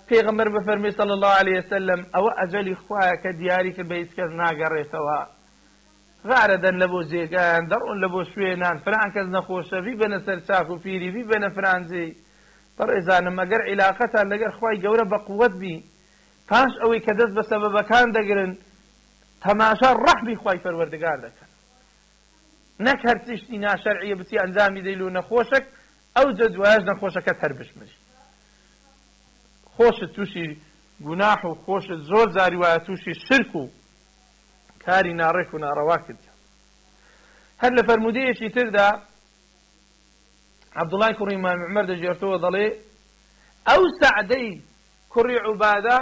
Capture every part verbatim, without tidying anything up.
پێغەمبەر بفەرمێ صلی الله عليه وسلم ئەوە ئەجەلی خوایە کە دیاری کرد بە هیچ کەس ناگەڕێتەوە غارە دەن لە بۆ جێگایان دەڕۆن لە بۆ شوێنان فلان کەس نەخۆشە بی بەنە سەر چاک و پیری بی بەنە فرانجی بەڕێزانم ئەگەر عیلاقەتان لەگەر خوای گەورە بە قووەت بی پاش ئەوەی کە دەست بە سەبەبەکان دەگرن تەماشا ڕەحمی خوای پەروەردگار دەکەن نەک هەر تشتی ناشەرعیە بچی ئەنجامی دەیل و نەخۆشک ئەو جە دوایش نەخۆشەکەت هەر بشمری خۆشت تووشی گوناح و خۆشت زۆر جاری وایە تووشی شرک و کاری ناڕێک و ناڕەوا کردی هەر لە فەرمودەیەکی تردا عەبدوڵای کوڕی ئیمام عومەر دەژێڕتەوە دەڵێ ئەو سەعدەی کوڕی عوبادە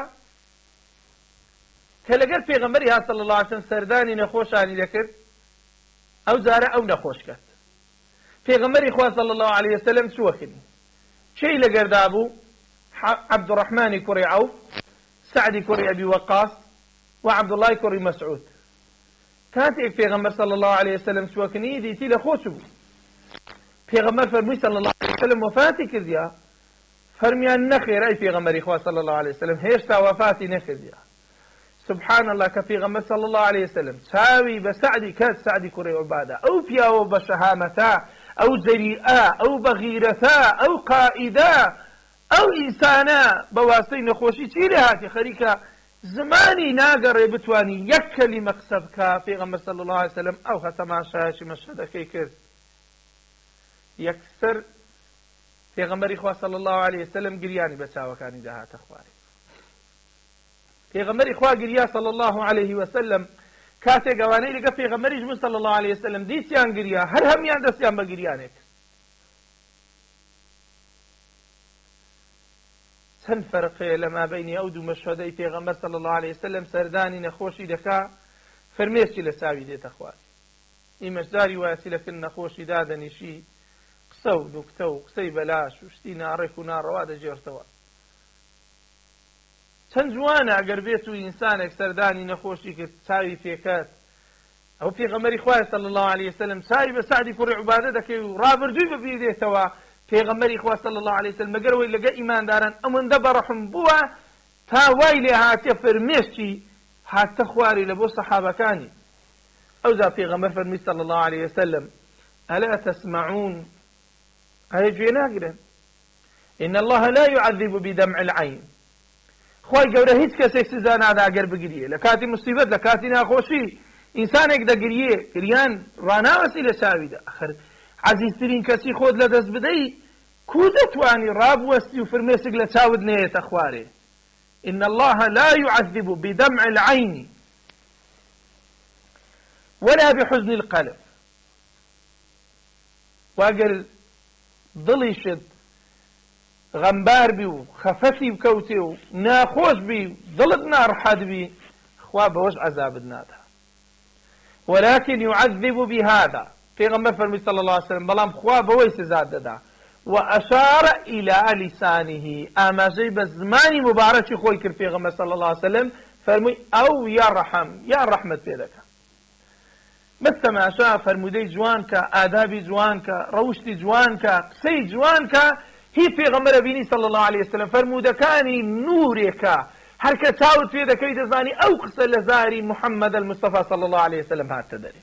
کە لەگەر پێغەمبەری هات صلی الله علیه وسلم سەردانی نەخۆشانی دەکرد ئەو جارە ئەو نەخۆش کرد پێغەمبەری خوا صلی الله عليه وسلم چووە کردی چی لەگەردا بوو عەبدوڕەحمانی کوڕی عەوف سعدی کوڕی ئەبی وەقاص و عەبدوڵای کوڕی مەسعود کاتێک پێغەمبەر صلی الله عليه وسلم چووەکنی دیتی لە خۆش بوو پێغەمبەر فەرمووی صلی الله عليه وسلم وفاتی کردیا فەرمیان نەخێر ئەی پێغەمبەری خوا صلی الله عليه وسلم هێشتا وفاتی نەکردیا سبحان الله کە پێغەمبەر صلی الله عليه وسلم چاوی بە سعدی کەس سعدی کوڕی عوبادە ئەو پیاوە بە شەهامەتە ئەو جەریئە ئەو بەغیرەتە ئەو قائیدە ئەو ئینسانە بە واستەی نەخۆشی چی لێ هاتی خەریکە زمانی ناگەڕێ بتوانی یەک کەلیمە قسە بکە پێغەمبەر صلی الله عليه وسلم ئەو هەتەماشایەکی مەشهەدەکەی کرد یەکسەر پێغەمبەری خوا صلی الله عليه وسلم گریانی بە چاوەکانی داهاتە خوارێ پێغەمبەری خوا گریا صلی الله عليه وسلم کاتێک ئەوانەی لەگە پێغەمبەریش بوو صلی الله عليه وسلم دیسیان گریا هەر هەمیان دەستیان بە گریانێک چەند فەرقەیە لە مابەینی ئەو دوو مەشهەدەی پێغەمبەر صلی الله عليه وسلم سەردانی نەخۆشی دەکا فەرمێسکی لە چاوی دێتە خوار ئیمەش داری وایە چیلەکن نەخۆشی دادەنیشی قسە و دوکتە و قسەی بەلاش و شتی ناڕێک و ناڕەوا دەجێڕتەوە چەند جوانە ئەگەر بێت و ئینسانێک سەردانی نەخۆشی کرد چاوی پێکات ئەو پێغەمبەری خوای صلی الله عليه وسلم چاوی بە سعدی کوڕی عوبادە دەکەی و ڕابردووی بەبیر دێتەوە پێغەمبەری خوا صلی الله عليه وسلم مەگەرەوەی لەگە ئیمانداران ئەوەندە بەڕەحم بووە تا وای لێ هاتێ فەرمێشکی هاتە خواری لە بۆ سەحابەکانی ئەوجا پێغەمبەر فەرمی صلی الله عليه وسلم ئەلا تسمعون ئایا گوێ ناگرن إن الله لا يعذب بدمع العين خوای گەورە هیچ کەسێک سزا نادا ئەگەر بگریێ لە کاتی مصیبەت لە کاتی ناخۆشی ئینسانێک دەگریێ گریان ڕناوەسی لە چاویدا ئەخر عزیزترین کەسی خۆت لە دەست بدەی کو دەتوانی ڕابوەستی و فرمێسک لە چاوت نێتە خوارێ إن الله لا يعذب بدمع العين ولا بحزن القلب واگەر دڵیشت غەمبار بی و خەفەتی بکەوتێ و ناخۆش بی دڵت ناڕەحەت بی خوا بەوەش عەزابت نادا ولكن يعذب بهذا پێغەمبەر فەرمی صلی الله عليه وسلم بەڵام خوا بەوەی سزات دەدا وأشار إلى لسانه ئاماژەی بە زمانی مبارەکی خۆی کرد پێغەمبەر صلی الله عليه وسلم فەرمووی ئەو یارحەم یان ڕەحمەت پێ دەکا بەس تەماشا فەرمودەی جوان کە ئادابی جوان کە ڕەوشتی جوان کە قسەی جوان کە هی پێغەمبەرە بینی صلی الله عليه وسلم فەرمودەکانی نورێکە هەر کە چاوت پێ دەکەی دەزانی ئەو قسە لە زاری محەممەد المصطفى صلی الله عليه وسلم هاتە دەرێ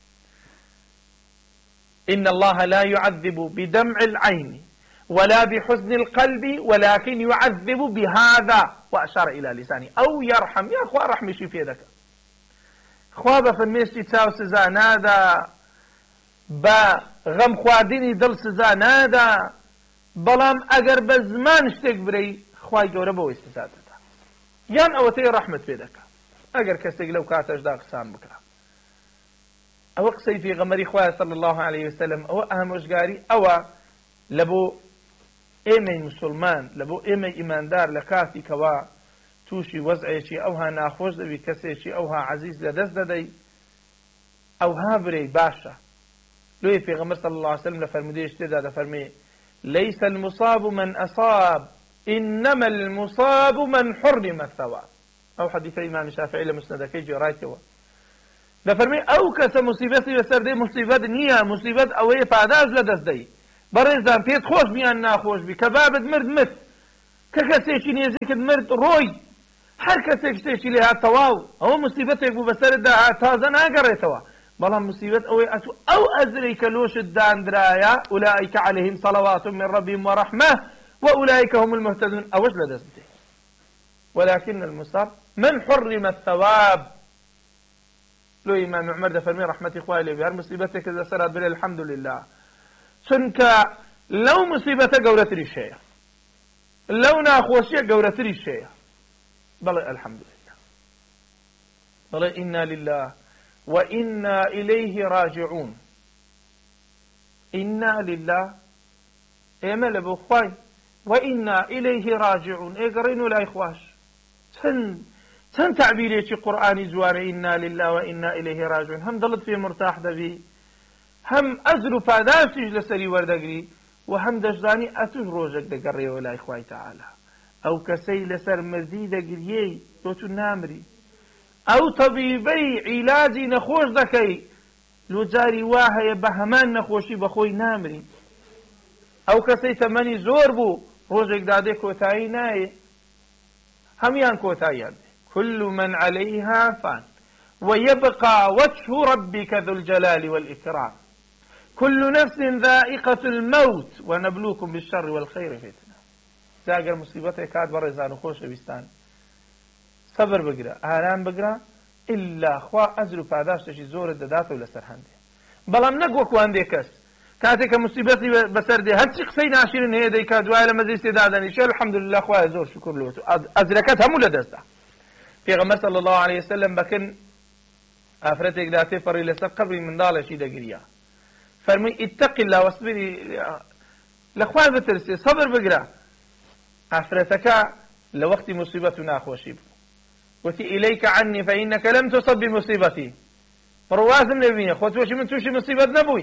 إن الله لا يعذب بدمع العين ولا بحزن القلب ولكن يعذب بهذا وأشار إلى لسانه أو يرحم يا أخوة رحمي شي في ذلك خواب فرميشتي تاو سزا نادا با غم خواردني دل سزا نادا بلام اگر بزمان شتك بري خواي گەورە بەوەی سزا دەدا یان ئەوەتەی ڕەحمەت پێ دەکا ئەگەر کەسێک لەو کاتەشدا قسان بکا ئەوە قسەی پێغەمبەری خوایە صلی الله عليه وسلم ئەوە ئامۆژگاری ئەوە لە بۆ ئێمەی موسڵمان لە بۆ ئێمەی ئیماندار لە کاتی کەوا تووشی وەزعێکی ئەوها ناخۆش دەبی کەسێکی ئەوها عەزیز لە دەست دەدەی ئەوها برەی باشە لۆی پێغەمبەر صلی الله عليه وسلم لە فەرمودەیەکی تێدا دەفەرمێ ليس المصاب من أصاب إنما المصاب من حرم الثواب أو حديث الإمام الشافعي لمسند كيجي رايته دفرمي أو كس مصيبتي بسر دي مصيبت نية مصيبت أوي فاداز لدست دي برزان بيت خوش بيان ناخوش بي كبابد مرد مثل کە کەسێکی نێزیکت مرد ڕۆی هەر کەسێک شتێکی لێ هات تەواو ئەوە موسیبەتێک بوو بەسەردا تازە ناگەڕێتەوە بەڵام موسیبەت ئەوەی ئەتوو ئەو ئەزرەی کە لۆشت دانرایە ئولائیک عەلەیهیم صەڵەوات من رەبیهم وەڕەحمە وأولئك هم المهتدون أوش لدسته ولكن المصاب من حرم الثواب لو إمام عمر دفرمي رحمة إخوائي لي بهر مصيبتك إذا سرت بلي الحمد لله سنك لو مصيبة قولة الشيء لو ناخوشية قولة الشيء بل الحمد لله بل إنا لله وإنا إليه راجعون إنا لله إيمال بخواي وإنا إليه راجعون إقرين ولا إخواش تن تن تعبيري قرآني زوار إنا لله وإنا إليه راجعون هم ضلت في مرتاح دبي هم أزل فاداسج لسري وردقري وهم دجداني أتوج روجك دقري ولا إخواي تعالى أو كسي لسر مزيد قريي توتو نامري أو طبيبي علاجي نخوش دكي لو جاري واهي بهمان نخوشي بخوي نامري أو كسي تمني زور بو روزك دادي كوتاي ناي هميان كوتاي كل من عليها فان ويبقى وجه ربك ذو الجلال والإكرام كل نفس ذائقة الموت ونبلوكم بالشر والخير فتنة زاقر مصيبتك كاد برزان وخوش بستان صبر بقرا آلام بقرا إلا خوا أزل فاداش تشي زور الددات ولا سرحانده بلام نقوك وانده كس كاتك مصيبتي بسردي هل شخصي ناشرين هي دي كادوا لما زي استدادني شو الحمد لله خوا زور شكر له أزركتها مو لدستا في غمر صلى الله عليه وسلم بكن أفرتك لا تفر إلى قبري من دالة شي دقريا فرمي اتق الله واصبري لأخوان بترسي صبر بقرا أفرتك لوقت مصيبتنا خوشيب وتي إليك عني فإنك لم تصب بمصيبتي فروازم نبيني خوت وشي من توشي مصيبة نبوي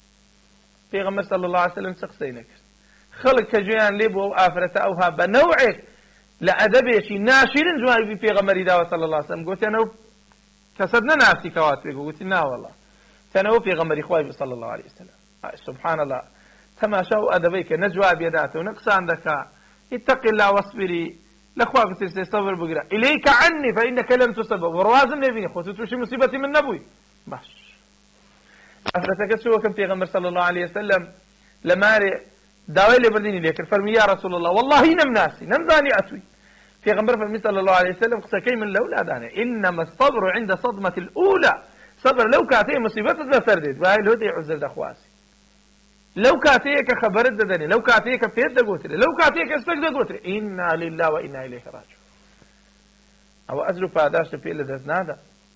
في غمر صلى الله عليه وسلم سقسينك خلق كجيان ليبو آفرة أوها بنوعك لأدبي شي ناشرين جواني في غمر داوة صلى الله عليه وسلم قلت أنا كسدنا نفسي كواتبك قلت نا والله تنو في غمر إخوائي صلى الله عليه وسلم سبحان الله تماشوا أدبيك نجوى بيداته ونقص عندك اتق الله واصبري لأخوة بترسي صبر بقرأ إليك عني فإنك لم تسبب وروازم نبيني خصوص وشي مصيبتي من نبوي باش أفرتك سوى كم في غمر صلى الله عليه وسلم لما داوي اللي برديني ليك فرمي يا رسول الله والله نم ناسي نم ذاني أتوي في غمر فرمي صلى الله عليه وسلم قصكي من الأولاد أنا إنما الصبر عند صدمة الأولى صبر لو كاتيه مصيبتك لسردت وهي الهدي عزل دخواسي لو كاتيك خبرت ددني لو كاتيك فيد دقوتري لو كاتيك استك دقوتري إنا لله وإنا إليه راجعون أو أزلو فاداش في إلا دزنادا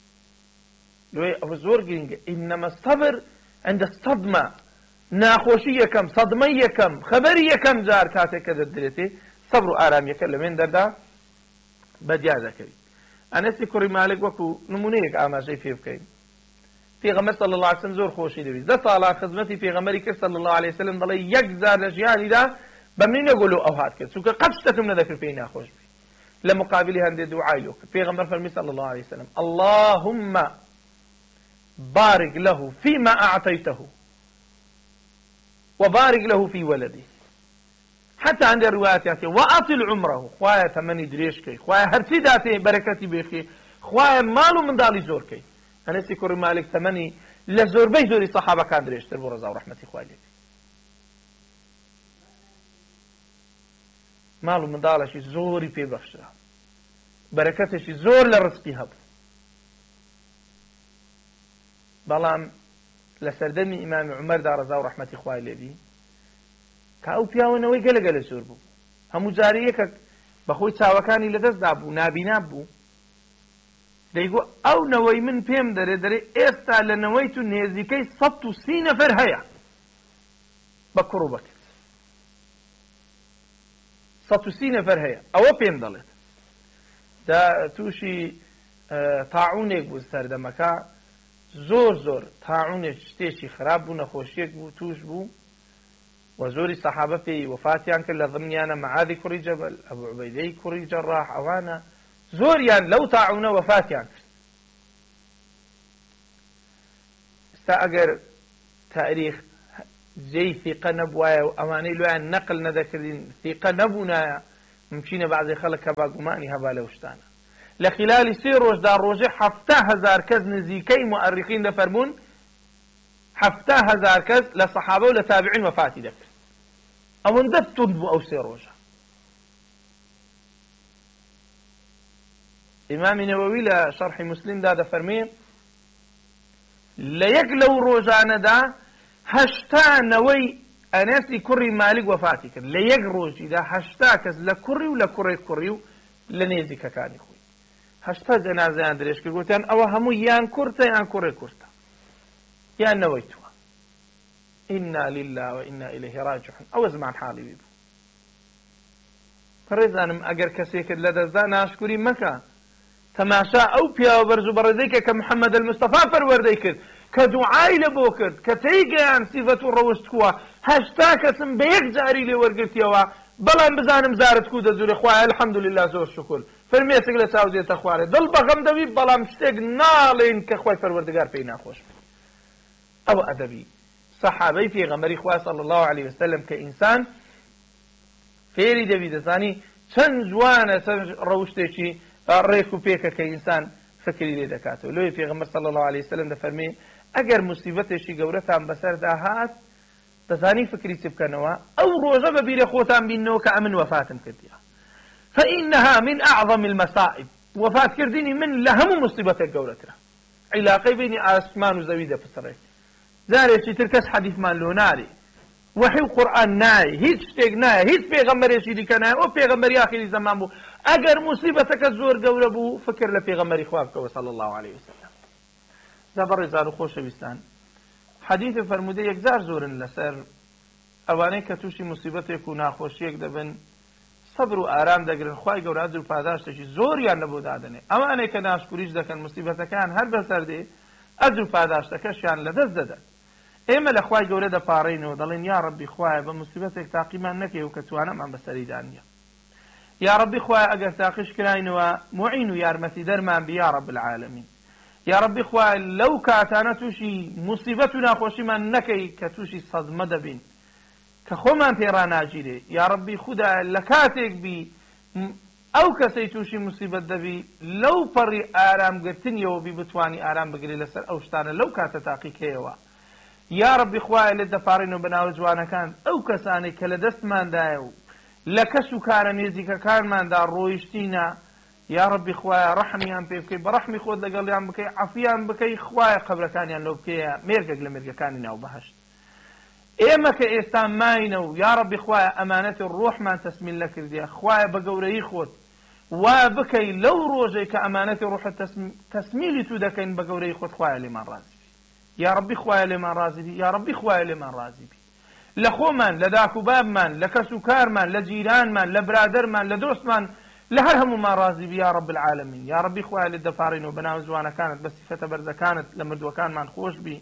لو أو زور جينج إنما الصبر عند الصدمة ناخوشية كم صدمية كم خبرية كم جار كاتيك ددريتي صبر آرام يكلم من دردا بديازة كري أنا سيكوري مالك وكو نمونيك آما شيء فيه بكين في غمر صلى الله عليه وسلم زور خوشي دبي زت على خدمتي في غمرك صلى الله عليه وسلم ضلي يجزا نجياني دا بمن يقولوا أو هات كده سوك قد شتتم ذكر فينا خوش بي لمقابل هندي دعاء له في غمر فرمي صلى الله عليه وسلم اللهم بارك له فيما أعطيته وبارك له في ولده حتى عند الروايات يأتي وأطل عمره خوايا ثماني دريشكي خوايا هرتي داتي بركتي بيخي خوايا مالو من دالي زوركي أنا سيكوري مالك ثماني لزور بي زوري صحابة كان دريش تربو رضا ورحمة إخوائي لك مالو من دالشي زوري في بخشرة بركتشي زور لرزقي هب بلام لسردمي إمام عمر دا رضا ورحمة إخوائي لبي كأو بياونوي قل قل زور بو همو جاريك بخوي تاوكاني لدست دابو نابي نابو دەیگو ئەو نەوەی من پێم دەرێ دەرێ ئێستا لە نەوەی تو نێزیکەی سەد و سی نەفەر هەیە بە کوڕ و بەکت سەد و سی نەفەر هەیە ئەوە پێم دەڵێت دا تووشی تاعونێک بوو سەردەمەکە زۆر زۆر تاعونێک شتێکی خراپ بوو نەخۆشیەک بوو توش بوو و زۆری سەحابە پێی وەفاتیان کرد لە ضمنیانە مەعادی کوڕی جەبەل ئەبوو عوبەیدەی کوڕی جەڕاح ئەوانە زۆریان لەو تاعونە وەفاتیان کرد ئێستا ئەگەر تاریخ جێی ثیقە نەبوایە و ئەوانەی لۆیان نەقل نەدەکردین ثیقە نەبوونایە ممکنە بعضی خەڵک کە باگومانی هەبا لەو شتانە لە خلالی سێ ڕۆژدا ڕۆژێ حەفتا هەزار کەس نزیکەی مؤەرریخین دەفەرمون حەفتا هەزار کەس لە سەحابە و لە تابعین وەفاتی دەکرد ئەوەندە توند بوو ئەو سێ ڕۆژە. ئیمامی نەوەوی لە شەرحی موسلیمدا دەفەرمێ لە یەک لەو ڕۆژانەدا هەشتا نەوەی ئەنەسی کوڕی مالیک وەفاتی کرد لە یەک ڕۆژیدا هەشتا کەس لە کوڕی و لە کوڕی کوڕی و لە نێزیکەکانی خۆی هەشتا جەنازەیان درێژ کرد گوتیان ئەوە هەموو یان کورتە یان کوڕی کورتە یان نەوەی تووە. ئینا لله وئینا ئیلەیهی ڕاجعون. ئەوە زمان حاڵی وی بوو. پەڕێزانم ئەگەر کەسێکت لە دەستدا ناشکوری مەکە تەماشا ئەو پیاوە بەرز و بەڕێزەیکە کە محەممەد المستەفا پەروەردەی کرد کە دوعای لە بۆ کرد کە تێیگەیان سیفەت و ڕەوشت کووە هەشتا کەسم بە یەک جاری لێ وەرگرتیەوە بەڵام بزانم زارت کو دەزورێ خوای الحەمدولله زۆر شکر فەرمێسێک لە چاو دێتە خوارێ دڵ بەغەم دەوی بەڵام شتێک ناڵێن کە خوای پەروەردگار پێی ناخۆش بێت. ئەوە ئەدەبی سەحابەی پێغەمبەری خوا صلی الله علیه وسلم کە ئینسان فێری دەبی دەزانی چەند جوانە چەند ڕەوشتێکی ڕێک و پێکە کە ئینسان فکری لێ دەکاتەوە. لۆی پێغەمبەر صلی الله علیه وسلم دەفەرمێ ئەگەر موسیبەتێکی گەورەتان بەسەردا هات دەزانی فکری چ بکەنەوە ئەو ڕۆژە بەبیرە خۆتان بینەوە کە ئەمن وەفاتم کردیە فإنها من أعظم المصائب. وفاتکردنی من لە هەموو موسیبەتێک گەورەترە. عیلاقەی بینی ئاسمان و زەوی دەپسڕێت. جارێکی تر کەس حەدیثمان لۆ نارێ وحی و قورئان نایە هیچ شتێک نایە هیچ پێغەمبەرێکی دیکە نایە ئەو پێغەمبەری ئاخری زەمان بوو. ئەگەر موسیبەتەکە زۆر گەورە بوو فکر لە پێغەمبەری خوا بکەوە صلی الله علیه وسلم. جا بەڕێزان و خۆشەویستان حەدیث فەرموودە یەکجار زۆرن لەسەر ئەوانەی کە تووشی موسیبەتێک و ناخۆشیەک دەبن سەبر و ئارام دەگرن خوای گەورە ئەجر و پاداشتێکی زۆریان لەبۆ دادەنێ. ئەوانەی کە ناشکوریش دەکەن موسیبەتەکان هەر بەسەر دێ ئەجر و پاداشتەکەشیان لەدەست دەدەن. ئێمە لە خوای گەورە دەپاڕێنەوە دەڵێن یا ڕەبی خوایە بە موسیبەتێک تاقیمان نەکەی و کە توانەمان بەسەریدان نییە. یا ڕەبی خوایە ئەگەر تاقیش کراینەوە موعین و یارمەتی دەرمان بی یا ڕەب العالەمین. یا ڕەبی خوایە لەو کاتانە تووشی موسیبەت و ناخۆشیمان نەکەی کە تووشی سەدمە دەبین کە خۆمان پێڕا ناگیرێ. یا ڕەبی خودا لە کاتێک بی ئەو کەسەی تووشی موسیبەت دەبی لەو پەڕی ئارامگرتنیەوە بی بتوانی ئارام بگری لەسەر ئەو شتانە لەو کاتە تاقیکەیەوە. یا ڕەبی خوایە لێت دەپاڕێنەوە بەناو جوانەکان ئەو کەسانێک کە لە دەستماندایە و لە کەس و کارە نێزیکەکانماندا ڕۆیشتینە. یا ڕەبی خوایە ڕەحمیان پێ بکەی بە ڕەحمی خۆت لەگەڵیان بکەی عەفیان بکەی خوایە قەبرەکانیان لەو بکەیە مێرگێک لە مێرگەکانی ناو بەهەشت. ئێمە کە ئێستا ماینە و یا ڕەبی خوایە ئەمانەتی ڕۆحمان تەسمیل نەکردیە خوایە بە گەورەی خۆت وا بکەی لەو ڕۆژەی کە ئەمانەتی ڕۆحت تەسمیلی تو دەکەین بە گەورەی خۆت خوایە لێمان ڕازی بی. یا ڕەبی خوایە لێمان ڕازی بی. یا ڕەبی خوایە لێمان ڕازی بی لە خۆمان لە داک و بابمان لە کەس و کارمان لە جیرانمان لە برادەرمان لە دۆستمان لە هەر هەموومان ڕازی بی یا ڕەب العالەمین. یا ڕەبی خوایە لێت دەپاڕێنەوە بەناو جوانەکانت بە سیفەتە بەرزەکانت لە مردووەکانمان خۆش بی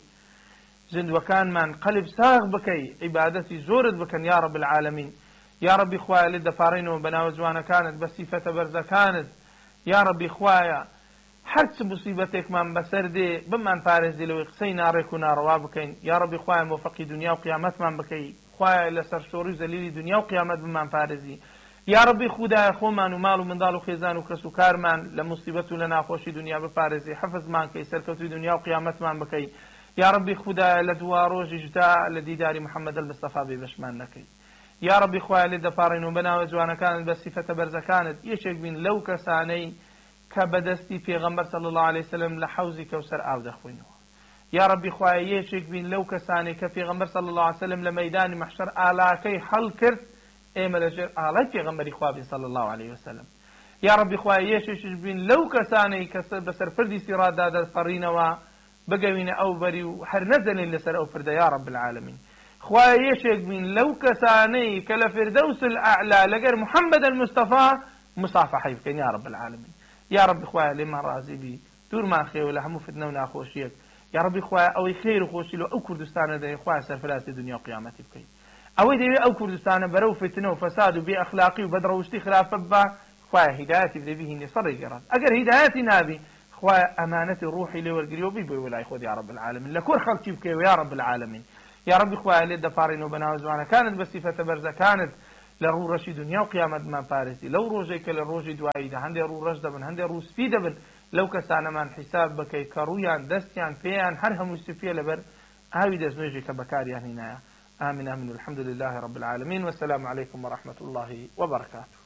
زندوەکانمان قەلب ساغ بکەی عیبادەتی زۆرت بکەن یا ڕەب العالەمین. یا ڕەبی خوایە لێت دەپاڕێنەوە بەناو جوانەکانت بە سیفەتە بەرزەکانت. یا ڕەبی خوایە هەر چ موسیبەتێکمان بەسەر دێ بمان پارێزی لەوەی قسەی ناڕێک و ناڕەوا بکەین. یا ڕەبی خوایە مۆفەقی دنیا و قیامەتمان بکەی خوایە لەسەر شۆڕی زەلیلی دنیا و قیامەت بمان پارێزی. یا ڕەبی خودایە خۆمان و ماڵ و منداڵ و خێزان و کەس و کارمان لە موسیبەت و لە ناخۆشی دنیا بپارێزی حەفزمان کەی سەرکەوتوی دنیا و قیامەتمان بکەی. یا ڕەبی خودایە لە دوا ڕۆژیشدا لە دیداری محەممەد المستەفا بێبەشمان نەکەی. یا ڕەبی خوایە لێت دەپاڕێنەوە بەناوە جوانەکانت بە سیفەتە بەرزەکانت یەکێک بین لەو کەسانەی کە بەدەستی پێغەمبەر صلی الله علیه وسلم لە حەوزی کەوسەر ئاو دەخوێنەوە. یا ڕەبی خوایە یەکێک بین لەو کەسانێک کە پێغەمبەر صلی الله علیه وسلم لە مەیدانی مەحشەر ئالاکەی هەڵ کرد ئێمە لەژێر ئاڵای پێغەمبەری خوا بین صلی الله علیه وسلم. یا ڕەبی خوایە یەکێکیش بین لەو کەسانەی کە بەسەر پردی سیڕاتدا دەپەڕینەوە بگەوینە ئەو بەری و هەر نەزەنین لەسەر ئەو پردە یا ڕەب العالەمین. خوایە یەکێک بین لەو کەسانەی کە لە فردەوس الأعلا لەگەر محەممەد المستەفا مسافەحەی بکەین یا ڕەب العالەمین. یا ڕەبی خوایە لێمان ڕازی بی دوورمان خێوە لە هەموو فتنە و ناخۆشیەک. یا ڕەبی خوایە ئەوەی خێر و خۆشی لە ئەو کوردستانە دەوێ خوایە سەرفراسی دنیا و قیامەتی بکەین. ئەوەی دەوێ ئەو کوردستانە بەرەو فتنە و فەساد و بێ ئەخلاقی و بەدڕەوشتی خراپە بە خوایە هیدایەتی بدەی بهینێ سەڕی گەڕات. ئەگەر هیدایەتی نابی خوایە ئەمانەتی ڕوحی لێ وەرگری و بی بۆی وەلای خۆت یا ڕەب العالەمین لە کۆر خەڵکی بکەوە یا ڕەب العالەمین. یا ڕەبی خوایە لێت دەپاڕێنەوە بەناو جوانەکانت بە سیفەتە بەرزەکانت لە ڕوو ڕەشی دنیا و قیامەتمان پارێزی لەو ڕۆژێک کە لە ڕۆژی دواییدا هەندێک ڕوو ڕەش دەبن هەندێک ڕوو سپی دەبن لەو کەسانەمان حیساب بکەی کە ڕوویان دەستیان پێیان هەر هەموو سپیە لەبەر ئاوی دەستنوێژی کە بەکاریان هێنایە. آمين آمين والحمد لله رب العالمين والسلام عليكم ورحمة الله وبركاته.